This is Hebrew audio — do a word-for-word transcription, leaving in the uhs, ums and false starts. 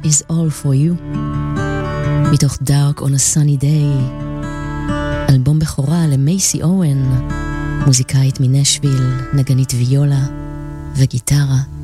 is all for you, מתוך Dark on a Sunny Day, אלבום בכורה למייסי אוהן, מוזיקאית מנשוויל, נגנית ויולה וגיטרה.